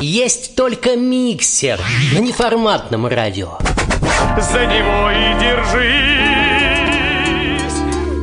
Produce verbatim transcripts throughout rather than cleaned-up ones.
Есть только миксер на неформатном радио. За него и держись.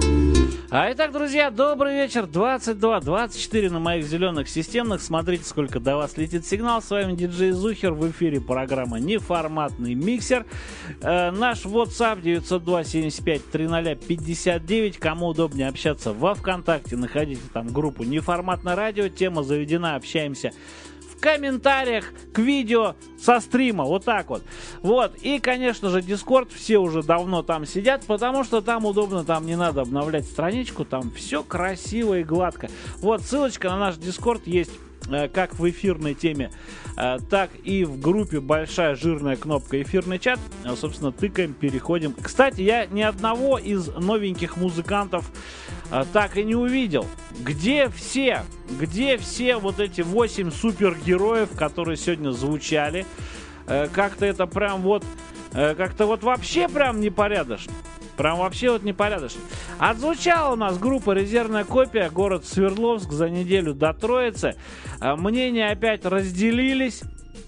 А итак, друзья, добрый вечер. двадцать два двадцать четыре на моих зеленых системных. Смотрите, сколько до вас летит сигнал. С вами диджей Зухер. В эфире программа «Неформатный миксер». Э, наш WhatsApp девятьсот два семьдесят пять тридцать пятьдесят девять. Кому удобнее общаться во ВКонтакте, находите там группу «Неформатное радио». Тема заведена, общаемся в комментариях к видео со стрима, вот так вот. Вот, и, конечно же, Discord, все уже давно там сидят, потому что там удобно, там не надо обновлять страничку, там все красиво и гладко. Вот, ссылочка на наш Discord есть э, как в эфирной теме, э, так и в группе большая жирная кнопка «Эфирный чат». Э, собственно, тыкаем, переходим. Кстати, я ни одного из новеньких музыкантов э, так и не увидел. Где все? Где все вот эти восемь супергероев, которые сегодня звучали? Э, как-то это прям вот, э, как-то вот вообще прям непорядочно. Прям вообще вот непорядочно. Отзвучала у нас группа «Резервная копия», город Свердловск, за неделю до Троицы. Э, мнения опять разделились.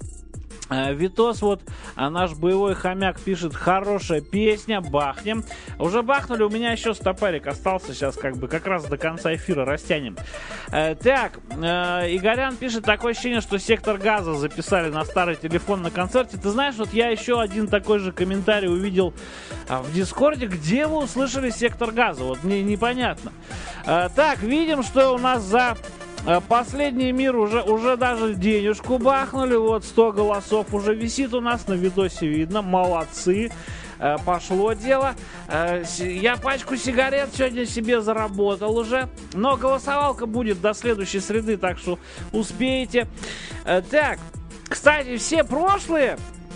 Витос, вот а наш боевой хомяк, пишет: хорошая песня, бахнем. Уже бахнули, у меня еще стопарик остался, сейчас как бы как раз до конца эфира растянем. э, Так, э, Игорян пишет: такое ощущение, что «Сектор газа» записали на старый телефон на концерте. Ты знаешь, вот я еще один такой же комментарий увидел а, в Дискорде. Где вы услышали «Сектор газа»? Вот мне непонятно. э, Так, видим, что у нас за последний мир уже, уже даже денежку бахнули. Вот сто голосов уже висит у нас на видосе, видно. Молодцы. Э, пошло дело. Э, я пачку сигарет сегодня себе заработал уже. Но голосовалка будет до следующей среды, так что успеете. Э, так, кстати, все прошлые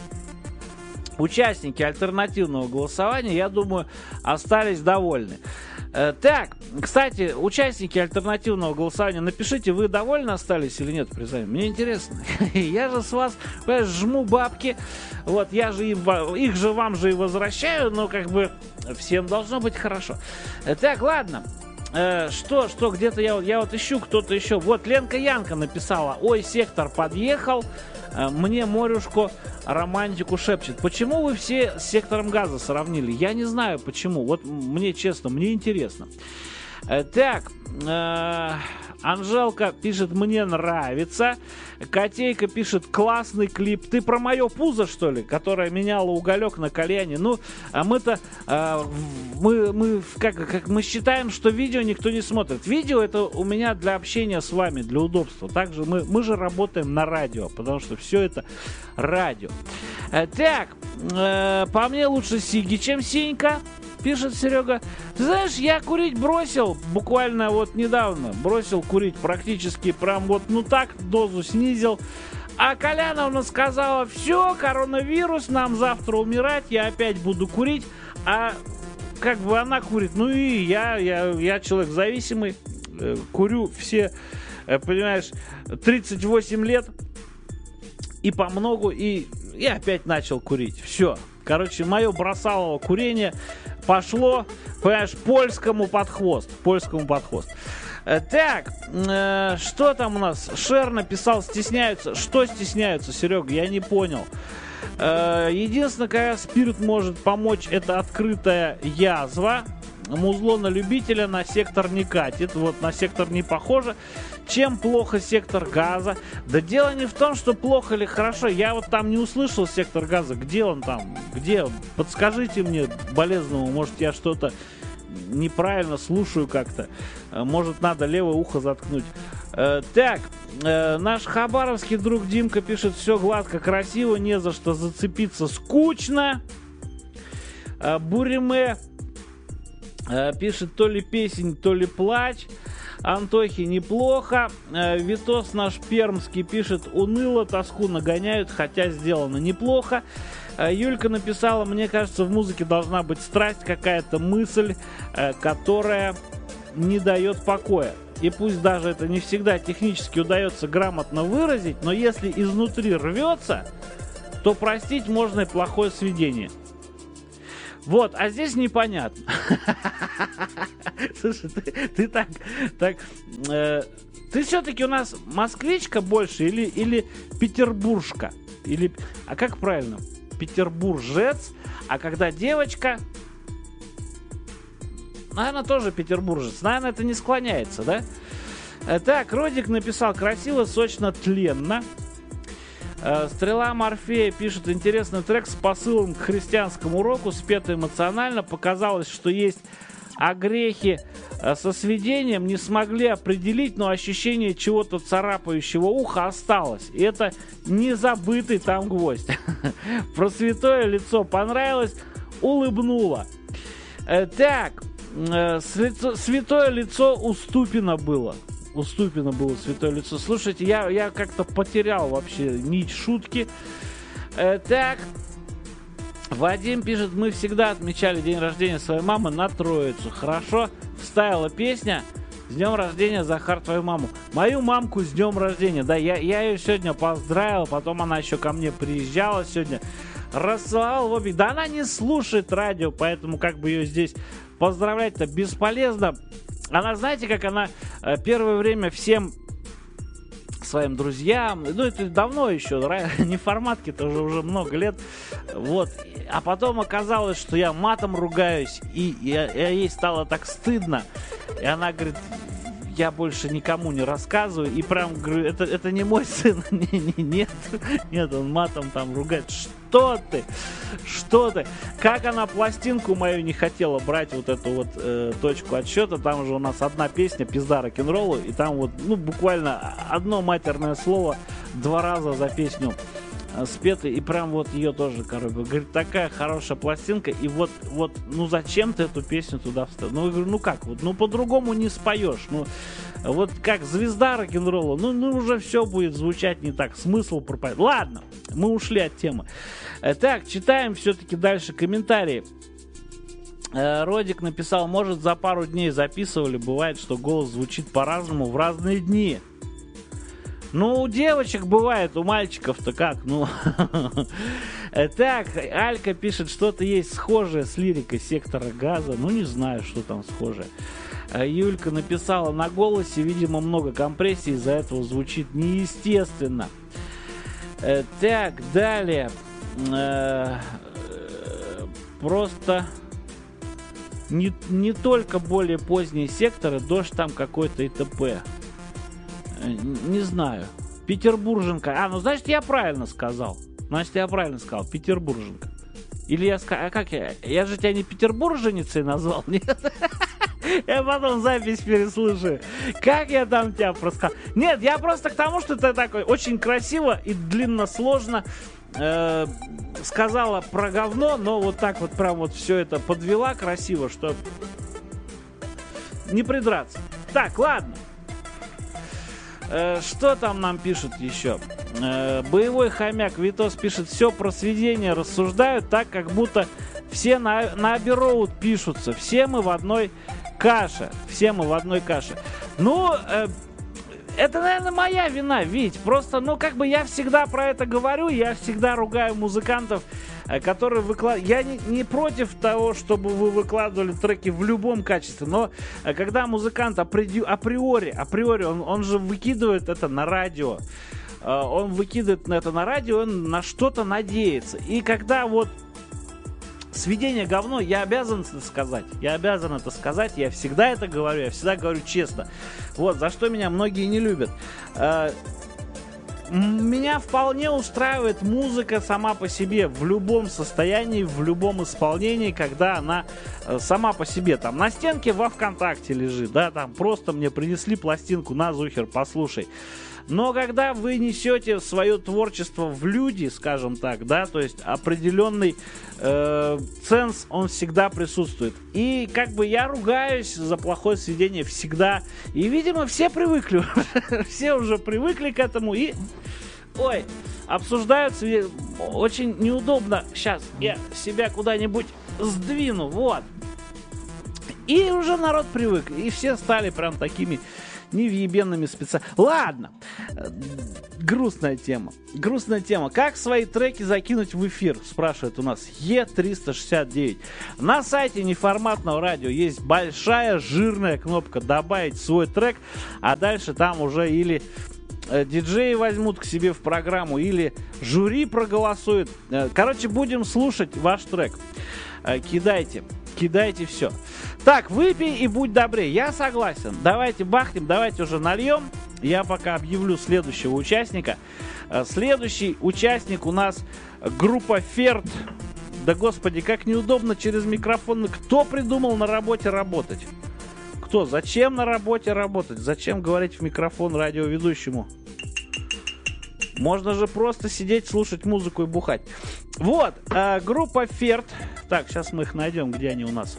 участники альтернативного голосования, я думаю, остались довольны. Так, кстати, участники альтернативного голосования, напишите, вы довольны остались или нет, признаю. Мне интересно. Я же с вас, понимаешь, жму бабки. Вот, я же им, их же вам же и возвращаю, но как бы всем должно быть хорошо. Так, ладно. Э, что, что, где-то я, я вот ищу, кто-то еще. Вот, Ленка Янка написала: ой, «Сектор подъехал, э, мне морюшку романтику шепчет». Почему вы все с «Сектором газа» сравнили? Я не знаю почему. Вот мне честно, мне интересно. Э, так, э, Анжелка пишет: мне нравится. Котейка пишет: классный клип. Ты про мое пузо, что ли, которое меняло уголек на кальяне? Ну, а мы-то э, мы, мы, как, как мы считаем, что видео никто не смотрит. Видео — это у меня для общения с вами, для удобства. Также мы, мы же работаем на радио, потому что все это радио. Э, так, э, по мне лучше Сиги, чем Синька, пишет Серега. Ты знаешь, я курить бросил буквально вот недавно. Бросил курить практически прям вот, ну так, дозу снизил. А Коляновна сказала: все, коронавирус, нам завтра умирать, я опять буду курить. А как бы она курит, ну и я, я, я человек зависимый, э, курю все, э, понимаешь, тридцать восемь лет и по многу, и я опять начал курить. Все. Короче, мое бросалово курение пошло, понимаешь, польскому под хвост. Польскому под хвост. Э, так, э, что там у нас? Шер написал: стесняются. Что стесняются, Серега? Я не понял. Э, единственное, когда спирт может помочь, это открытая язва. Музло на любителя, на «Сектор» не катит. Вот на «Сектор» не похоже. Чем плохо «Сектор газа»? Да дело не в том, что плохо или хорошо. Я вот там не услышал «Сектор газа». Где он там? Где он? Подскажите мне, болезненному. Может, я что-то неправильно слушаю как-то. Может, надо левое ухо заткнуть. Э, так, э, наш хабаровский друг Димка пишет: все гладко, красиво, не за что зацепиться, скучно. Э, Буриме э, пишет: то ли песень, то ли плач. Антохи неплохо. Э, Витос наш пермский пишет: уныло, тоску нагоняют, хотя сделано неплохо. э, Юлька написала: мне кажется, в музыке должна быть страсть, какая-то мысль, э, которая не дает покоя. И пусть даже это не всегда технически удается грамотно выразить, но если изнутри рвется, то простить можно и плохое сведение. Вот, а здесь непонятно. Слушай, ты, ты так, так э, Ты все-таки у нас москвичка больше или, или петербуржка? Или, а как правильно? Петербуржец, а когда девочка... Наверное, тоже петербуржец. Наверное, это не склоняется, да? Так, Родик написал: красиво, сочно, тленно. Стрела Морфея пишет: интересный трек с посылом к христианскому уроку, спет эмоционально. Показалось, что есть огрехи со сведением, не смогли определить, но ощущение чего-то царапающего уха осталось. И это незабытый там гвоздь. Про святое лицо понравилось, улыбнуло. Так, святое лицо у Ступина было. У Ступина было святое лицо. Слушайте, я, я как-то потерял вообще нить шутки. Э, так, Вадим пишет: мы всегда отмечали день рождения своей мамы на Троицу. Хорошо вставила песня. С днем рождения, Захар, твою маму. Мою мамку с днем рождения. Да, я, я ее сегодня поздравил. Потом она еще ко мне приезжала сегодня. Рассылал в обе. Да она не слушает радио, поэтому как бы ее здесь поздравлять-то бесполезно. Она, знаете, как она э, первое время всем своим друзьям, ну это давно еще, не форматки-то уже, уже много лет, вот, а потом оказалось, что я матом ругаюсь, и, и, и ей стало так стыдно, и она говорит: я больше никому не рассказываю, и прям говорю: это, это не мой сын, не, не, нет, нет, он матом там ругает. Что ты? Что ты? Как она пластинку мою не хотела брать, вот эту вот э, точку отсчета, там же у нас одна песня «Пизда рок-н-роллу», и там вот, ну, буквально одно матерное слово два раза за песню э, спето, и прям вот ее тоже, короче, говорит: такая хорошая пластинка, и вот, вот, ну, зачем ты эту песню туда вставил? Ну, я говорю: ну как, вот, ну, по-другому не споешь, ну, вот как звезда рок-н-ролла, ну, ну, уже все будет звучать не так, смысл пропадет. Ладно, мы ушли от темы. Так, читаем все-таки дальше комментарии. Родик написал: может, за пару дней записывали, бывает, что голос звучит по-разному в разные дни. Ну, у девочек бывает, у мальчиков-то как, ну. Так, Алька пишет: что-то есть схожее с лирикой Сектора Газа. Ну, не знаю, что там схожее. Юлька написала: на голосе, видимо, много компрессии, из-за этого звучит неестественно. Так, далее. Просто не, не только более поздние секторы, дождь там какой-то и т.п. Не знаю. Петербурженка. А, ну, значит, я правильно сказал. Значит, я правильно сказал. Петербурженка. Или я сказал... А как я? Я же тебя не петербурженицей назвал, нет? Я потом запись переслушаю. Как я там тебя просказал? Нет, я просто к тому, что ты такой очень красиво и длинносложно э, сказала про говно, но вот так вот прям вот все это подвела красиво, что не придраться. Так, ладно. Э, что там нам пишут еще? Э, боевой хомяк Витос пишет: все про сведения рассуждают так, как будто все на, на Abbey Road пишутся. Все мы в одной каше. Все мы в одной каше. Ну, э, это, наверное, моя вина, Вить. Просто, ну, как бы я всегда про это говорю, я всегда ругаю музыкантов, э, которые выкладывают. Я не, не против того, чтобы вы выкладывали треки в любом качестве, но э, когда музыкант апри- априори, априори, он, он же выкидывает это на радио. Э, он выкидывает это на радио, он на что-то надеется. И когда вот сведение говно, я обязан это сказать. Я обязан это сказать. Я всегда это говорю. Я всегда говорю честно. Вот, за что меня многие не любят. Меня вполне устраивает музыка сама по себе. В любом состоянии, в любом исполнении, когда она сама по себе. Там на стенке во ВКонтакте лежит. Да, там просто мне принесли пластинку: на, Зухер, послушай. Но когда вы несете свое творчество в люди, скажем так, да, то есть определенный э, ценз, он всегда присутствует. И как бы я ругаюсь за плохое сведение всегда. И, видимо, все привыкли, все уже привыкли к этому и, ой, обсуждают сведения. Очень неудобно. Сейчас я себя куда-нибудь сдвину, вот. И уже народ привык, и все стали прям такими невъебенными специалистами. Ладно, грустная тема. Грустная тема. Как свои треки закинуть в эфир, спрашивает у нас Е триста шестьдесят девять. На сайте неформатного радио есть большая жирная кнопка «Добавить свой трек», а дальше там уже или диджеи возьмут к себе в программу, или жюри проголосует. Короче, будем слушать ваш трек. Кидайте, кидайте все. Так, выпей и будь добрее. Я согласен. Давайте бахнем, давайте уже нальем. Я пока объявлю следующего участника. Следующий участник у нас группа Ферд. Да господи, как неудобно через микрофон. Кто придумал на работе работать? Кто? Зачем на работе работать? Зачем говорить в микрофон радиоведущему? Можно же просто сидеть, слушать музыку и бухать. Вот, э, группа Ферд. Так, сейчас мы их найдем, где они у нас.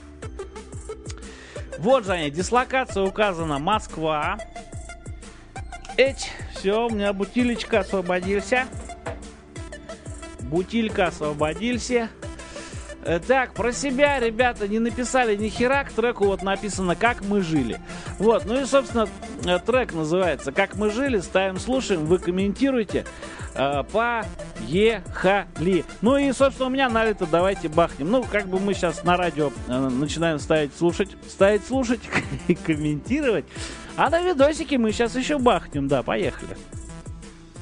Вот же они, дислокация указана Москва. Эть, все, у меня бутылечка освободился. Бутилька освободился. Так, про себя ребята не написали ни хера, к треку вот написано «Как мы жили». Вот, ну и, собственно, трек называется «Как мы жили». Ставим, слушаем, вы комментируете. Э, поехали. Ну и, собственно, у меня налито, давайте бахнем. Ну, как бы мы сейчас на радио э, начинаем ставить, слушать, ставить, слушать и комментировать. А на видосике мы сейчас еще бахнем, да, поехали.